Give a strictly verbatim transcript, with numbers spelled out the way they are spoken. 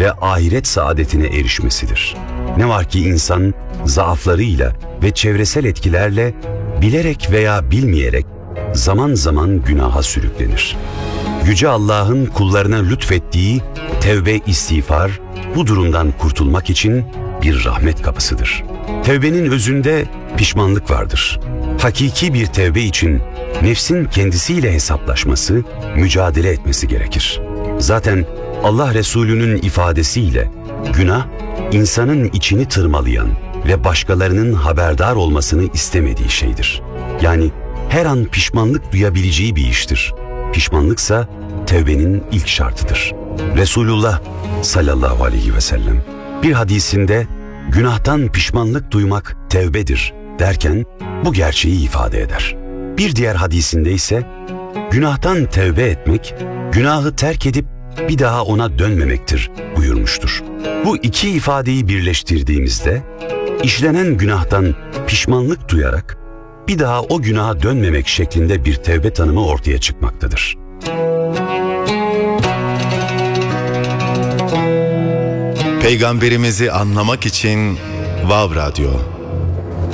ve ahiret saadetine erişmesidir. Ne var ki insan zaaflarıyla ve çevresel etkilerle bilerek veya bilmeyerek zaman zaman günaha sürüklenir. Yüce Allah'ın kullarına lütfettiği tevbe istiğfar bu durumdan kurtulmak için bir rahmet kapısıdır. Tevbenin özünde pişmanlık vardır. Hakiki bir tevbe için nefsin kendisiyle hesaplaşması, mücadele etmesi gerekir. Zaten Allah Resulü'nün ifadesiyle günah, insanın içini tırmalayan ve başkalarının haberdar olmasını istemediği şeydir. Yani her an pişmanlık duyabileceği bir iştir. Pişmanlıksa tevbenin ilk şartıdır. Resulullah sallallahu aleyhi ve sellem bir hadisinde günahtan pişmanlık duymak tevbedir derken bu gerçeği ifade eder. Bir diğer hadisinde ise günahtan tevbe etmek, günahı terk edip bir daha ona dönmemektir buyurmuştur. Bu iki ifadeyi birleştirdiğimizde işlenen günahtan pişmanlık duyarak bir daha o günaha dönmemek şeklinde bir tevbe tanımı ortaya çıkmaktadır. Peygamberimizi anlamak için Vav Radyo.